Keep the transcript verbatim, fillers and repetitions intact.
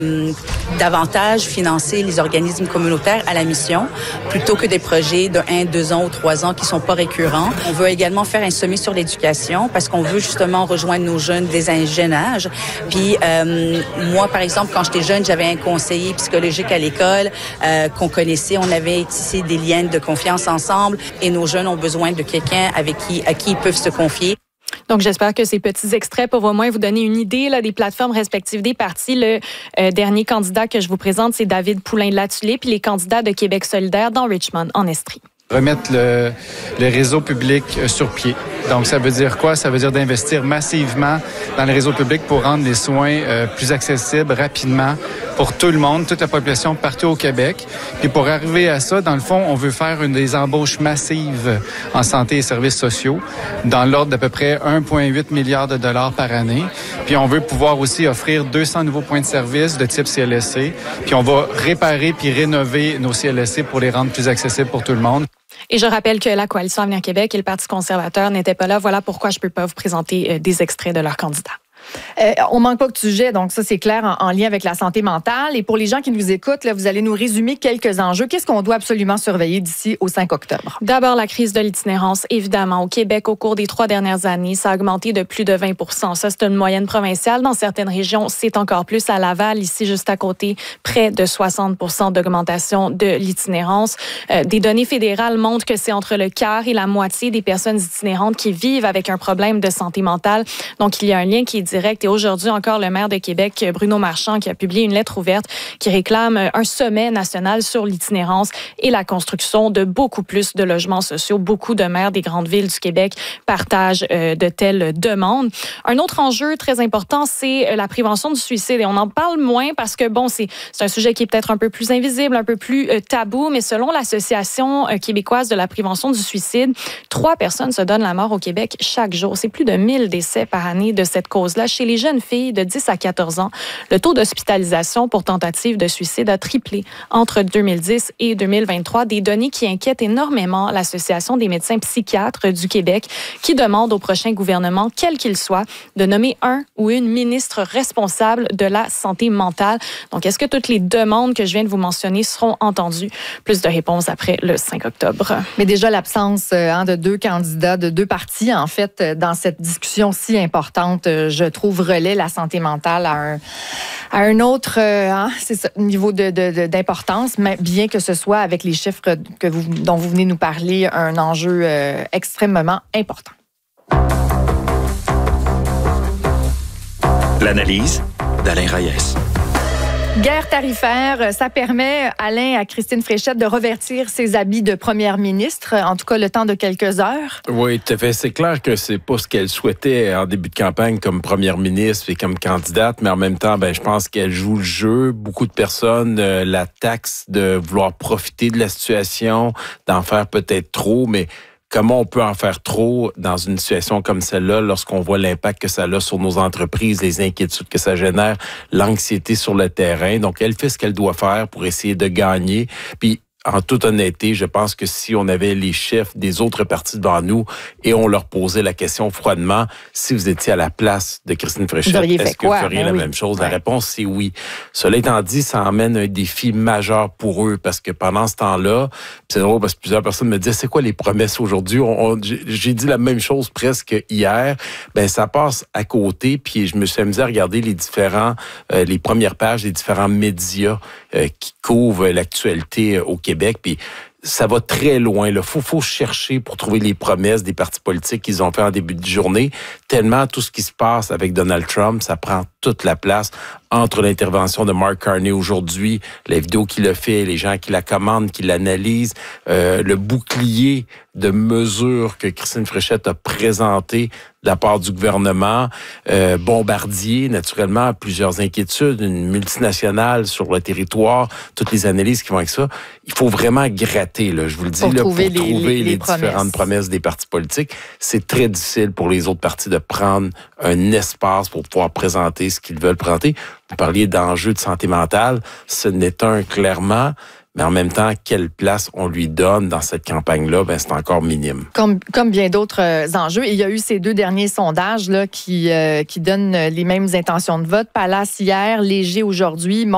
davantage financer les organismes communautaires à la mission plutôt que des projets de un, deux ans ou trois ans qui sont pas récurrents. On veut également faire un sommet sur l'éducation parce qu'on veut justement rejoindre nos jeunes dès un jeune âge. Puis euh, moi, par exemple, quand j'étais jeune, j'avais un conseiller psychologique à l'école euh, qu'on connaissait. On avait tissé des liens de confiance ensemble et nos jeunes ont besoin de quelqu'un avec qui, à qui ils peuvent se confier. Donc, j'espère que ces petits extraits peuvent au moins vous donner une idée là, des plateformes respectives des partis. Le euh, dernier candidat que je vous présente, c'est David Poulain-Latulé, puis les candidats de Québec solidaire dans Richmond, en Estrie. Remettre le, le réseau public sur pied. Donc, ça veut dire quoi? Ça veut dire d'investir massivement dans le réseau public pour rendre les soins euh, plus accessibles rapidement pour tout le monde, toute la population partout au Québec. Et pour arriver à ça, dans le fond, on veut faire une des embauches massives en santé et services sociaux dans l'ordre d'à peu près un virgule huit milliard de dollars par année. Puis on veut pouvoir aussi offrir deux cents nouveaux points de service de type C L S C. Puis on va réparer puis rénover nos C L S C pour les rendre plus accessibles pour tout le monde. Et je rappelle que la Coalition Avenir Québec et le Parti conservateur n'étaient pas là. Voilà pourquoi je ne peux pas vous présenter des extraits de leurs candidats. Euh, on manque pas de sujets, donc ça, c'est clair, en, en lien avec la santé mentale. Et pour les gens qui nous écoutent, là, vous allez nous résumer quelques enjeux. Qu'est-ce qu'on doit absolument surveiller d'ici au cinq octobre? D'abord, la crise de l'itinérance. Évidemment, au Québec, au cours des trois dernières années, ça a augmenté de plus de vingt pour cent. Ça, c'est une moyenne provinciale. Dans certaines régions, c'est encore plus. À Laval, ici, juste à côté, près de soixante pour cent d'augmentation de l'itinérance. Euh, des données fédérales montrent que c'est entre le quart et la moitié des personnes itinérantes qui vivent avec un problème de santé mentale. Donc, il y a un lien qui est direct. Et aujourd'hui, encore, le maire de Québec, Bruno Marchand, qui a publié une lettre ouverte qui réclame un sommet national sur l'itinérance et la construction de beaucoup plus de logements sociaux. Beaucoup de maires des grandes villes du Québec partagent euh, de telles demandes. Un autre enjeu très important, c'est la prévention du suicide. Et on en parle moins parce que, bon, c'est, c'est un sujet qui est peut-être un peu plus invisible, un peu plus euh, tabou, mais selon l'Association euh, québécoise de la prévention du suicide, trois personnes se donnent la mort au Québec chaque jour. C'est plus de mille décès par année de cette cause-là. Chez les jeunes filles de dix à quatorze ans, le taux d'hospitalisation pour tentative de suicide a triplé entre deux mille dix et deux mille vingt-trois. Des données qui inquiètent énormément l'Association des médecins psychiatres du Québec qui demande au prochain gouvernement, quel qu'il soit, de nommer un ou une ministre responsable de la santé mentale. Donc, est-ce que toutes les demandes que je viens de vous mentionner seront entendues? Plus de réponses après le cinq octobre. Mais déjà, l'absence hein, de deux candidats, de deux partis, en fait, dans cette discussion si importante, je trouve, relaie la santé mentale à un, à un autre euh, hein, c'est ça, niveau de, de, de, d'importance, mais bien que ce soit avec les chiffres que vous, dont vous venez nous parler, un enjeu euh, extrêmement important. L'analyse d'Alain Reyes. Guerre tarifaire, ça permet, Alain, à Christine Fréchette de revêtir ses habits de première ministre, en tout cas le temps de quelques heures. Oui, tout à fait. C'est clair que c'est pas ce qu'elle souhaitait en début de campagne comme première ministre et comme candidate, mais en même temps, ben, je pense qu'elle joue le jeu. Beaucoup de personnes euh, la taxent de vouloir profiter de la situation, d'en faire peut-être trop, mais comment on peut en faire trop dans une situation comme celle-là lorsqu'on voit l'impact que ça a sur nos entreprises, les inquiétudes que ça génère, l'anxiété sur le terrain. Donc, elle fait ce qu'elle doit faire pour essayer de gagner. Puis, en toute honnêteté, je pense que si on avait les chefs des autres partis devant nous et on leur posait la question froidement, si vous étiez à la place de Christine Fréchette, est-ce que vous feriez ben la oui. même chose? Ouais. La réponse, c'est oui. Cela étant dit, ça emmène un défi majeur pour eux parce que pendant ce temps-là, c'est drôle parce que plusieurs personnes me disaient, c'est quoi les promesses aujourd'hui? On, on, j'ai dit la même chose presque hier. Ben, ça passe à côté, puis je me suis amusé à regarder les différents, euh, les premières pages des différents médias euh, qui couvrent l'actualité au Québec. Québec, puis ça va très loin. Il faut, faut chercher pour trouver les promesses des partis politiques qu'ils ont fait en début de journée. Tellement tout ce qui se passe avec Donald Trump, ça prend toute la place entre l'intervention de Mark Carney aujourd'hui, la vidéo qu'il a fait, les gens qui la commandent, qui l'analysent, euh, le bouclier de mesures que Christine Fréchette a présenté de la part du gouvernement, euh, Bombardier, naturellement, plusieurs inquiétudes, une multinationale sur le territoire, toutes les analyses qui vont avec ça. Il faut vraiment gratter, là, je vous le dis, pour là, trouver, pour les, trouver les, les, les différentes promesses. promesses des partis politiques. C'est très difficile pour les autres partis de prendre un espace pour pouvoir présenter ce qu'ils veulent présenter. Vous parliez d'enjeux de santé mentale, ce n'est un clairement, mais en même temps, quelle place on lui donne dans cette campagne-là, ben c'est encore minime. Comme, comme bien d'autres euh, enjeux. Et il y a eu ces deux derniers sondages là, qui, euh, qui donnent les mêmes intentions de vote. Palace hier, Léger aujourd'hui.